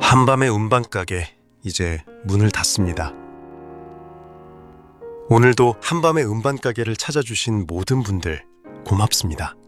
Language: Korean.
한밤의 음반가게 이제 문을 닫습니다. 오늘도 한밤의 음반가게를 찾아주신 모든 분들 고맙습니다.